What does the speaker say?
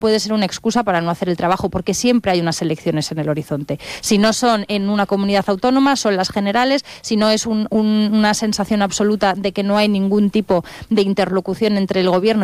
puede ser una excusa para no hacer el trabajo, porque siempre hay unas elecciones en el horizonte. Si no son en una comunidad autónoma, son las generales. Si no es una sensación absoluta de que no hay ningún tipo de interlocución entre el gobierno